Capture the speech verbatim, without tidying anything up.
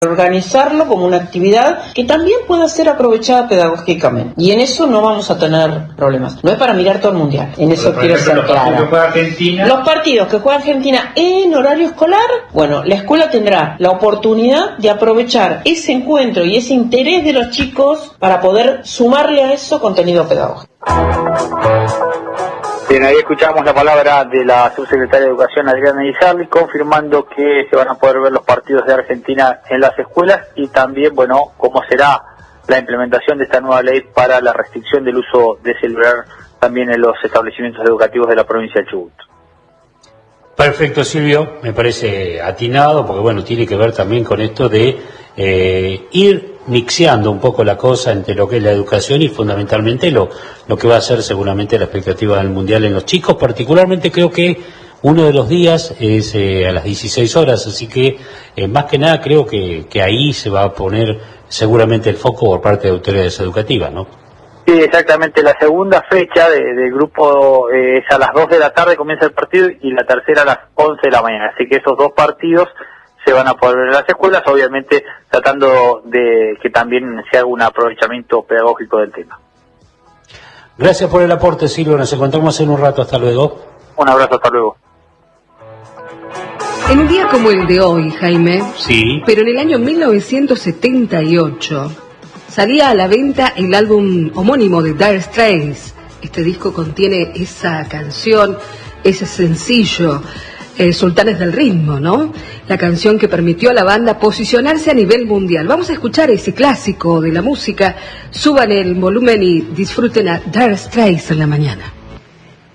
organizarlo como una actividad que también pueda ser aprovechada pedagógicamente. Y en eso no vamos a tener problemas. No es para mirar todo el mundial, en eso quiero ser clara. Los partidos que juega Argentina en horario escolar, bueno, la escuela tendrá la oportunidad de aprovechar ese encuentro y ese interés de los chicos para poder sumarle a eso contenido pedagógico. Bien, ahí escuchamos la palabra de la subsecretaria de Educación, Adriana Izarli, confirmando que se van a poder ver los partidos de Argentina en las escuelas y también, bueno, cómo será la implementación de esta nueva ley para la restricción del uso de celular también en los establecimientos educativos de la provincia de Chubut. Perfecto, Silvio, me parece atinado, porque bueno, tiene que ver también con esto de eh, ir mixeando un poco la cosa entre lo que es la educación y fundamentalmente lo, lo que va a ser seguramente la expectativa del Mundial en los chicos. Particularmente creo que uno de los días es eh, a las dieciséis horas, así que eh, más que nada creo que, que ahí se va a poner seguramente el foco por parte de autoridades educativas, ¿no? Sí, exactamente. La segunda fecha de, del grupo eh, es a las dos de la tarde, comienza el partido, y la tercera a las once de la mañana. Así que esos dos partidos se van a poder ver en las escuelas, obviamente tratando de que también se haga un aprovechamiento pedagógico del tema. Gracias por el aporte, Silvio. Nos encontramos en un rato. Hasta luego. Un abrazo, hasta luego. En un día como el de hoy, Jaime, sí, pero en el año mil novecientos setenta y ocho, salía a la venta el álbum homónimo de Dire Straits. Este disco contiene esa canción, ese sencillo, eh, Sultanes del Ritmo, ¿no? La canción que permitió a la banda posicionarse a nivel mundial. Vamos a escuchar ese clásico de la música. Suban el volumen y disfruten a Dire Straits en la mañana.